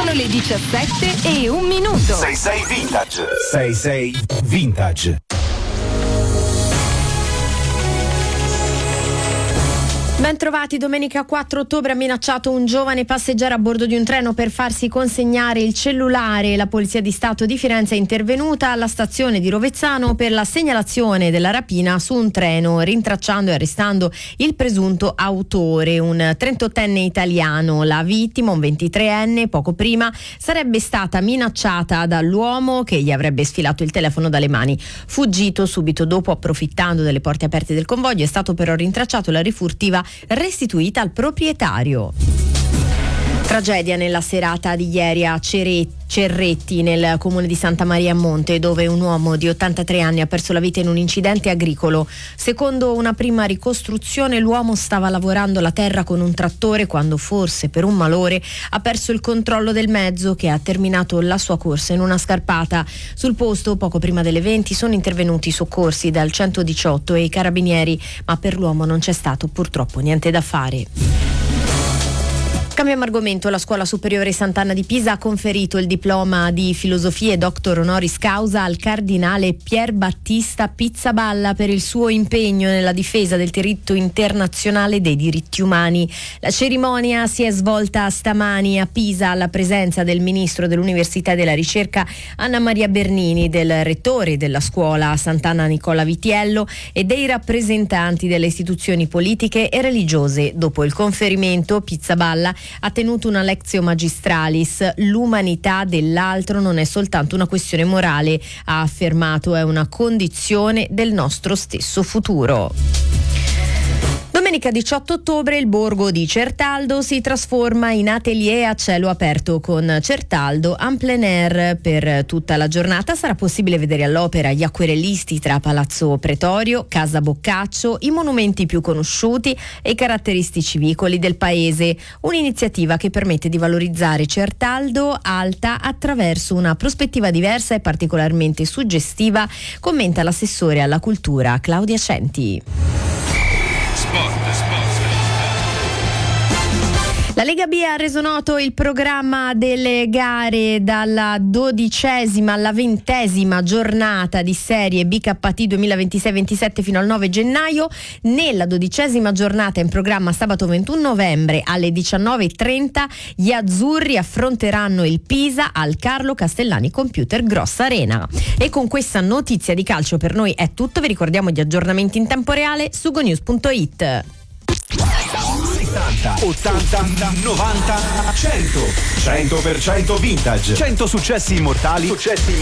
Sono le 17:01. 66 Vintage. 66 Vintage. Ben trovati. Domenica 4 ottobre ha minacciato un giovane passeggero a bordo di un treno per farsi consegnare il cellulare. La Polizia di Stato di Firenze è intervenuta alla stazione di Rovezzano per la segnalazione della rapina su un treno, rintracciando e arrestando il presunto autore, un 38enne italiano. La vittima, un 23enne, poco prima sarebbe stata minacciata dall'uomo che gli avrebbe sfilato il telefono dalle mani. Fuggito subito dopo, approfittando delle porte aperte del convoglio, è stato però rintracciato e la rifurtiva restituita al proprietario. Tragedia nella serata di ieri a Cerretti, nel comune di Santa Maria a Monte, dove un uomo di 83 anni ha perso la vita in un incidente agricolo. Secondo una prima ricostruzione, l'uomo stava lavorando la terra con un trattore quando forse per un malore ha perso il controllo del mezzo, che ha terminato la sua corsa in una scarpata. Sul posto, poco prima delle 20, sono intervenuti i soccorsi dal 118 e i carabinieri, ma per l'uomo non c'è stato purtroppo niente da fare. Cambiamo argomento. La Scuola Superiore Sant'Anna di Pisa ha conferito il diploma di filosofia e doctor honoris causa al cardinale Pier Battista Pizzaballa per il suo impegno nella difesa del diritto internazionale dei diritti umani. La cerimonia si è svolta stamani a Pisa alla presenza del ministro dell'Università e della Ricerca Anna Maria Bernini, del rettore della scuola Sant'Anna Nicola Vitiello e dei rappresentanti delle istituzioni politiche e religiose. Dopo il conferimento, Pizzaballa ha tenuto una lectio magistralis. L'umanità dell'altro non è soltanto una questione morale, ha affermato, è una condizione del nostro stesso futuro. Domenica 18 ottobre il borgo di Certaldo si trasforma in atelier a cielo aperto con Certaldo en plein air. Per tutta la giornata sarà possibile vedere all'opera gli acquerellisti tra Palazzo Pretorio, Casa Boccaccio, i monumenti più conosciuti e i caratteristici vicoli del paese. Un'iniziativa che permette di valorizzare Certaldo Alta attraverso una prospettiva diversa e particolarmente suggestiva, commenta l'assessore alla cultura Claudia Centi. La Lega B ha reso noto il programma delle gare dalla 12ª alla 20ª giornata di serie BKT 2026-27 fino al 9 gennaio. Nella 12ª giornata in programma sabato 21 novembre alle 19:30 gli azzurri affronteranno il Pisa al Carlo Castellani Computer Gross Arena. E con questa notizia di calcio per noi è tutto. Vi ricordiamo gli aggiornamenti in tempo reale su gonews.it. 70, 80, 90, 100. 100% vintage. 100 successi immortali